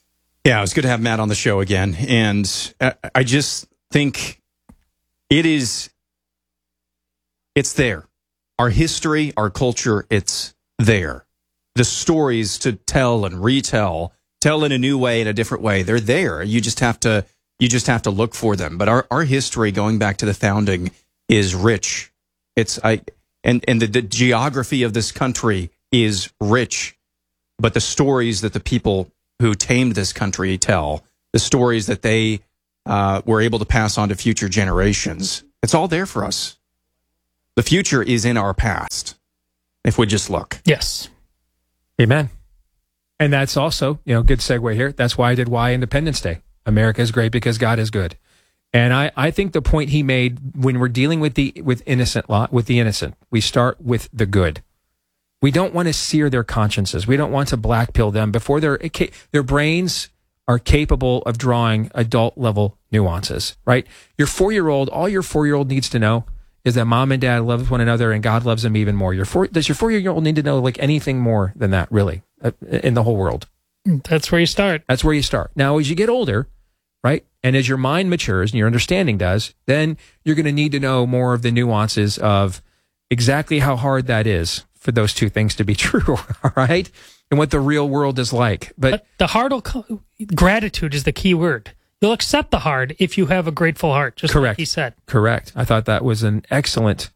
Yeah, it was good to have Matt on the show again. And I just think it's there. Our history, our culture, it's there. The stories to tell and retell, tell in a new way, in a different way, they're there. You just have to look for them. But our history going back to the founding is rich. And the geography of this country is rich. But the stories that the people who tamed this country tell, the stories that they were able to pass on to future generations, it's all there for us. The future is in our past, if we just look. Yes. Amen. And that's also, good segue here. That's why I did Why Independence Day. America is great because God is good. And I think the point he made when we're dealing with the innocent, we start with the good. We don't want to sear their consciences. We don't want to blackpill them before their brains are capable of drawing adult level nuances, right? Your 4-year-old, all your 4-year-old needs to know is that mom and dad love one another and God loves them even more. Does your 4-year-old need to know like anything more than that, really, in the whole world? That's where you start. That's where you start. Now, as you get older, right, and as your mind matures and your understanding does, then you're going to need to know more of the nuances of exactly how hard that is for those two things to be true, all right? And what the real world is like. But the heart gratitude is the key word. You'll accept the hard if you have a grateful heart, just correct. Like he said. Correct. I thought that was an excellent,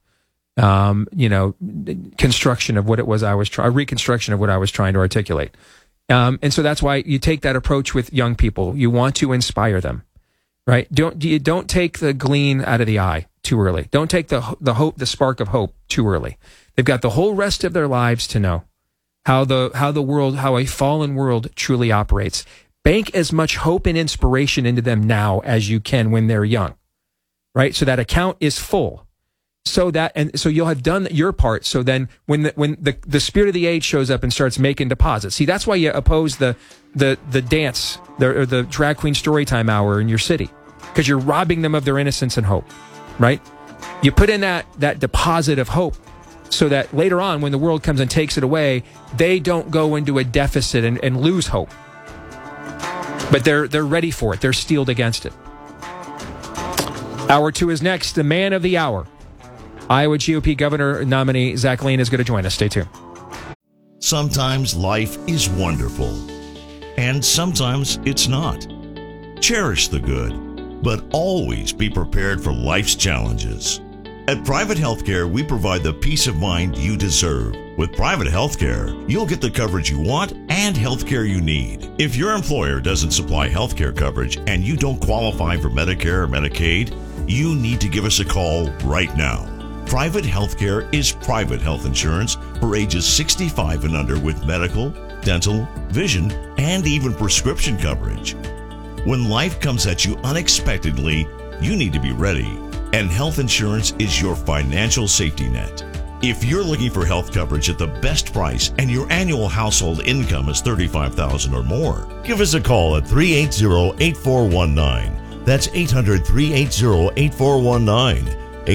construction of what it was reconstruction of what I was trying to articulate. And so that's why you take that approach with young people. You want to inspire them, right? Don't take the gleam out of the eye too early. Don't take the hope, the spark of hope too early. They've got the whole rest of their lives to know how a fallen world truly operates. Bank as much hope and inspiration into them now as you can when they're young, right? So that account is full. So you'll have done your part. So then when the spirit of the age shows up and starts making deposits, see, that's why you oppose the dance, or the drag queen storytime hour in your city, because you're robbing them of their innocence and hope, right? You put in that deposit of hope so that later on when the world comes and takes it away, they don't go into a deficit and lose hope. But they're ready for it. They're steeled against it. Hour 2 is next. The man of the hour, Iowa GOP governor nominee Zach Lane, is going to join us. Stay tuned. Sometimes life is wonderful, and sometimes it's not. Cherish the good, but always be prepared for life's challenges. At Private Healthcare, we provide the peace of mind you deserve. With Private Healthcare, you'll get the coverage you want and healthcare you need. If your employer doesn't supply healthcare coverage and you don't qualify for Medicare or Medicaid, you need to give us a call right now. Private Healthcare is private health insurance for ages 65 and under with medical, dental, vision, and even prescription coverage. When life comes at you unexpectedly, you need to be ready. And health insurance is your financial safety net. If you're looking for health coverage at the best price and your annual household income is $35,000 or more, give us a call at 380-8419. That's 800-380-8419.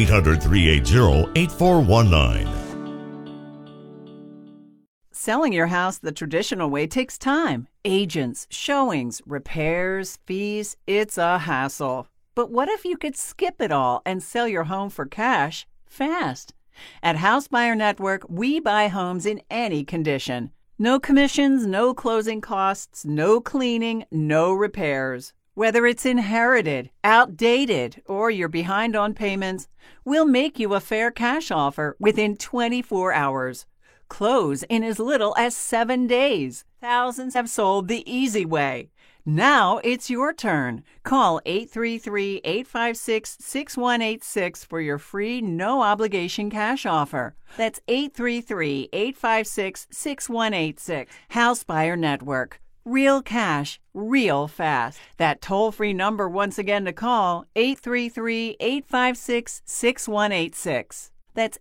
800-380-8419. Selling your house the traditional way takes time. Agents, showings, repairs, fees. It's a hassle. But what if you could skip it all and sell your home for cash fast? At House Buyer Network, we buy homes in any condition. No commissions, no closing costs, no cleaning, no repairs. Whether it's inherited, outdated, or you're behind on payments, we'll make you a fair cash offer within 24 hours. Close in as little as 7 days. Thousands have sold the easy way. Now it's your turn. Call 833-856-6186 for your free, no-obligation cash offer. That's 833-856-6186. House Buyer Network. Real cash, real fast. That toll-free number once again to call, 833-856-6186. That's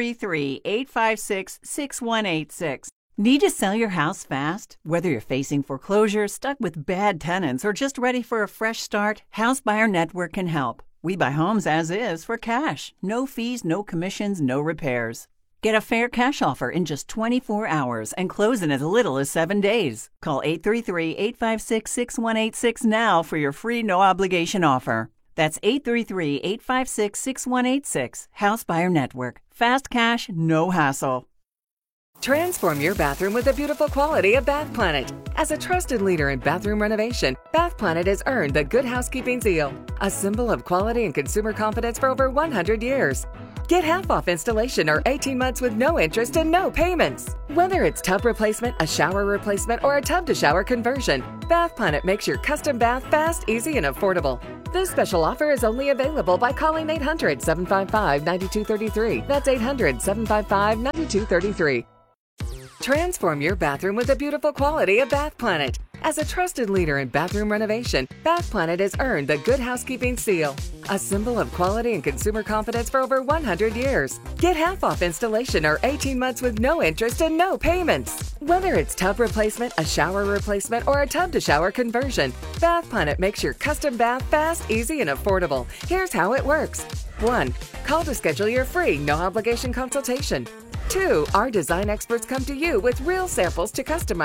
833-856-6186. Need to sell your house fast? Whether you're facing foreclosure, stuck with bad tenants, or just ready for a fresh start, House Buyer Network can help. We buy homes as is for cash. No fees, no commissions, no repairs. Get a fair cash offer in just 24 hours and close in as little as 7 days. Call 833-856-6186 now for your free no-obligation offer. That's 833-856-6186. House Buyer Network. Fast cash, no hassle. Transform your bathroom with the beautiful quality of Bath Planet. As a trusted leader in bathroom renovation, Bath Planet has earned the Good Housekeeping seal, a symbol of quality and consumer confidence for over 100 years. Get half off installation or 18 months with no interest and no payments. Whether it's tub replacement, a shower replacement, or a tub-to-shower conversion, Bath Planet makes your custom bath fast, easy, and affordable. This special offer is only available by calling 800-755-9233. That's 800-755-9233. Transform your bathroom with the beautiful quality of Bath Planet. As a trusted leader in bathroom renovation, Bath Planet has earned the Good Housekeeping seal, a symbol of quality and consumer confidence for over 100 years. Get half off installation or 18 months with no interest and no payments. Whether it's tub replacement, a shower replacement, or a tub-to-shower conversion, Bath Planet makes your custom bath fast, easy, and affordable. Here's how it works. 1. Call to schedule your free, no-obligation consultation. 2. Our design experts come to you with real samples to customize